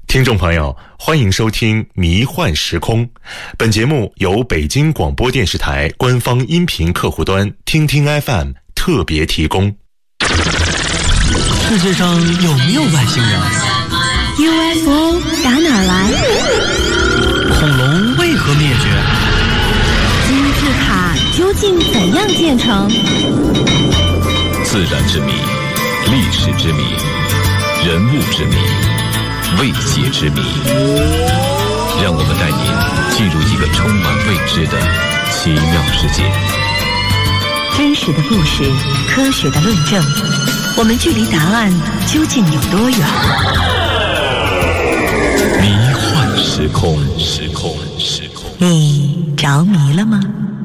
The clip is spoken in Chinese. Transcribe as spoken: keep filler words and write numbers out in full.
听众朋友，欢迎收听《迷幻时空》。本节目由北京广播电视台官方音频客户端听听 F M 特别提供。 世界上有没有外星人 ？U F O 打哪儿来？ 恐龙为何灭绝？ 金字塔究竟怎样建成？ 自然之谜，历史之谜，人物之谜，未解之谜。让我们带您进入一个充满未知的奇妙世界。 真实的故事，科学的论证，我们距离答案究竟有多远？ 迷幻时空，时空，时空。 你着迷了吗？